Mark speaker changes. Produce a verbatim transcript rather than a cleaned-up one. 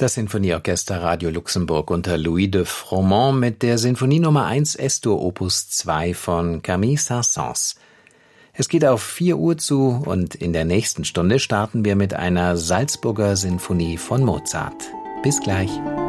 Speaker 1: Das Sinfonieorchester Radio Luxemburg unter Louis de Froment mit der Sinfonie Nummer eins S-Dur Opus zwei von Camille Saint-Saëns. Es geht auf vier Uhr zu und in der nächsten Stunde starten wir mit einer Salzburger Sinfonie von Mozart. Bis gleich.